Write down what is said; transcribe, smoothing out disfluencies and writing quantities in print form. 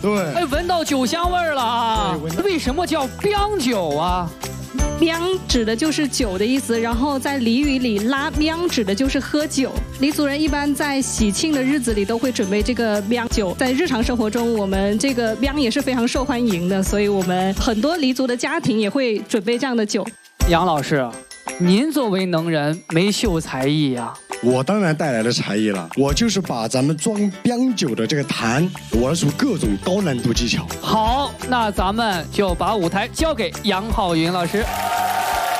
对， 哎，闻到酒香味儿了啊！为什么叫酿酒啊？ 酿指的就是酒的意思，然后在俚语里拉酿指的就是喝酒。黎族人一般在喜庆的日子里都会准备这个酿酒，在日常生活中我们这个酿也是非常受欢迎的，所以我们很多黎族的家庭也会准备这样的酒。 杨老师，您作为能人没秀才艺呀？ 我当然带来了才艺了，我就是把咱们装酿酒的这个坛玩出各种高难度技巧。 好，那咱们就把舞台交给杨浩云老师。